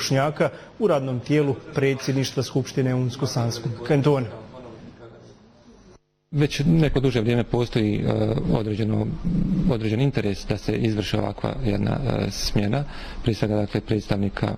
Bošnjaka u radnom tijelu predsjedništva Skupštine Unsko-Sanskog kantona. Već neko duže vrijeme postoji određen interes da se izvrši ovakva jedna smjena, prije svega dakle predstavnika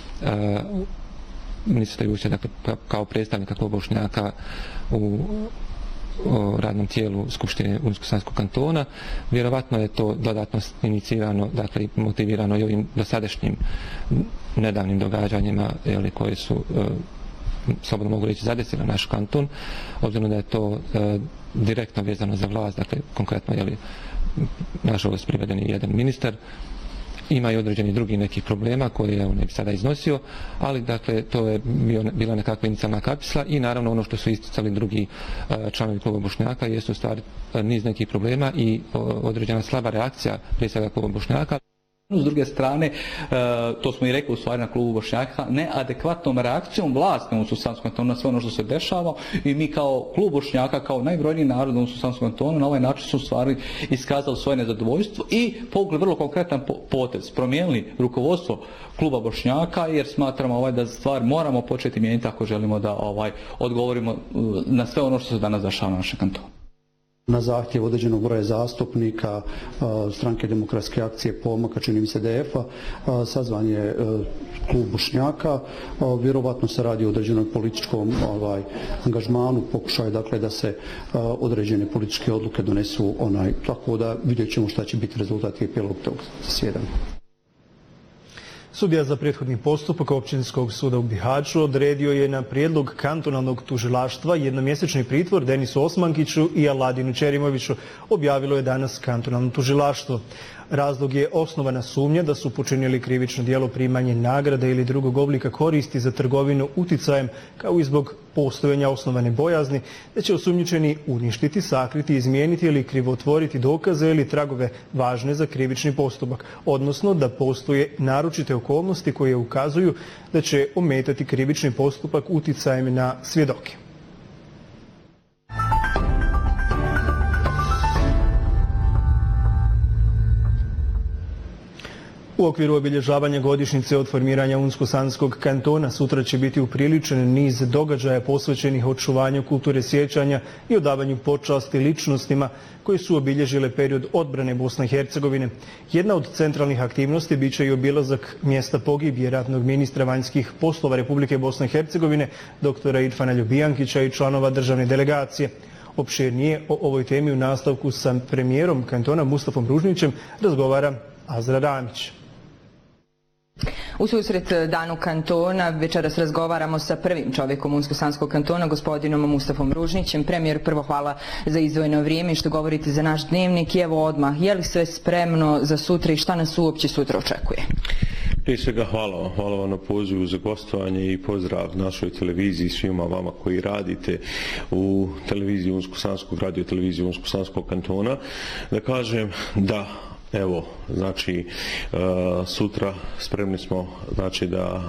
ministra Jušića, dakle kao predstavnika kluba Bošnjaka u radnom tijelu Skupštine Unsko-Sanskog kantona. Vjerovatno je to dodatno inicirano, dakle motivirano i ovim dosadašnjim nedavnim događanjima koje su slobodno mogu reći zadesila naš kanton, obzirom da je to direktno vezano za vlast, dakle konkretno nažalost priveden je jedan ministar. Ima i određeni drugi nekih problema koje ne bi sada iznosio, ali dakle to je bila nekakva inicijalna kapisla i naravno ono što su isticali drugi članovi kluba Bošnjaka jesu stvari niz nekih problema i određena slaba reakcija prije svega kluba Bošnjaka. S druge strane, to smo i rekli u stvari na klubu Bošnjaka, neadekvatnom reakcijom vlasti u Unsko-Sanskom kantonu na sve ono što se dešava i mi kao klub Bošnjaka, kao najbrojniji narod u Unsko-Sanskom kantonu, na ovaj način su u stvari iskazali svoje nezadovoljstvo i povukli vrlo konkretan potez, promijenili rukovodstvo kluba Bošnjaka jer smatramo da stvar moramo početi mijenjati ako želimo da odgovorimo na sve ono što se danas dešava na našem kantonu. Na zahtjev određenog broja zastupnika Stranke demokratske akcije Pomaka, čini mi se DF-a, sazvan je klub Bošnjaka. Vjerovatno se radi o određenom političkom angažmanu, pokušaj dakle da se određene političke odluke donesu, tako da vidjet ćemo šta će biti rezultat i epilog tog zasjedanja. Sudija za prethodni postupak Općinskog suda u Bihaću odredio je na prijedlog kantonalnog tužilaštva jednomjesečni pritvor Denisu Osmankiću i Aladinu Ćerimoviću, objavilo je danas kantonalno tužilaštvo. Razlog je osnovana sumnja da su počinili krivično djelo primanje nagrade ili drugog oblika koristi za trgovinu uticajem, kao i zbog postojanja osnovane bojazni da će osumnjičeni uništiti, sakriti, izmijeniti ili krivotvoriti dokaze ili tragove važne za krivični postupak, odnosno da postoje naročite okolnosti koje ukazuju da će ometati krivični postupak uticajem na svjedoke. U okviru obilježavanja godišnjice od formiranja Unsko-Sanskog kantona sutra će biti upriličen niz događaja posvećenih očuvanju kulture sjećanja i odavanju počasti ličnostima koje su obilježile period odbrane Bosne i Hercegovine. Jedna od centralnih aktivnosti bit će i obilazak mjesta pogibije ratnog ministra vanjskih poslova Republike Bosne i Hercegovine, doktora Irfana Ljubijankića i članova državne delegacije. Opširnije o ovoj temi u nastavku sa premijerom kantona Mustafom Ružnićem razgovara Azra Ramić. U susret Danu kantona večeras razgovaramo sa prvim čovjekom Unsko-Sanskog kantona, gospodinom Mustafom Ružnićem. Premijer, prvo hvala za izdvojeno vrijeme i što govorite za naš dnevnik. I evo odmah, je li sve spremno za sutra i šta nas uopće sutra očekuje? Prije svega hvala vam na pozivu za gostovanje i pozdrav našoj televiziji, svima vama koji radite u televiziji Unsko-Sanskog, radio televiziji Unsko-Sanskog kantona. Da kažem da evo, znači sutra spremni smo znači da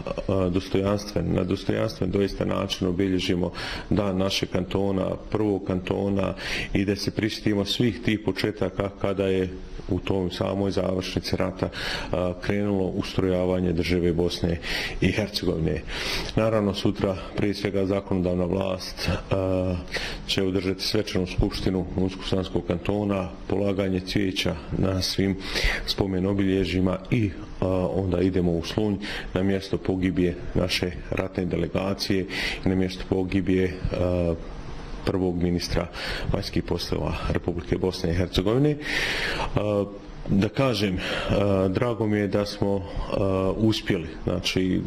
na dostojanstven doista način obilježimo dan našeg kantona, prvog kantona i da se prisjetimo svih tih početaka kada je u tom samoj završnici rata krenulo ustrojavanje države Bosne i Hercegovine. Naravno sutra prije svega zakonodavna vlast će održati svečanu skupštinu Unsko-Sanskog kantona, polaganje cvijeća na svim spomen obilježjima i onda idemo u Slunj na mjesto pogibije naše ratne delegacije i na mjesto pogibije prvog ministra vanjskih poslova Republike Bosne i Hercegovine. Da kažem, drago mi je da smo uspjeli, znači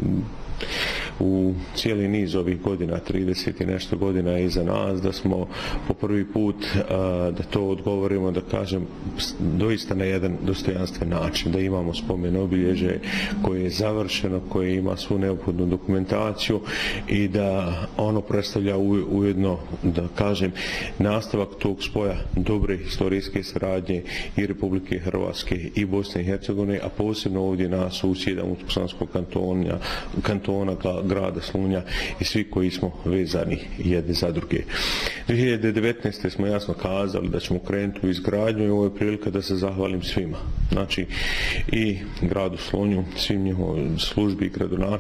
u cijeli niz ovih godina, 30 i nešto godina iza nas, da smo po prvi put da to odgovorimo, da kažem, doista na jedan dostojanstven način, da imamo spomen obilježje koje je završeno, koje ima svu neophodnu dokumentaciju i da ono predstavlja ujedno, da kažem, nastavak tog spoja dobre historijske saradnje i Republike Hrvatske i Bosne i Hercegovine, a posebno ovdje na susjeda Unsko-Sanskog kantona, grada Slunja i svi koji smo vezani jedni za druge. 2019. smo jasno kazali da ćemo krenuti u izgradnju i ovo je prilika da se zahvalim svima. Znači i gradu Slunju, svim njihovim službi i gradonačelnicima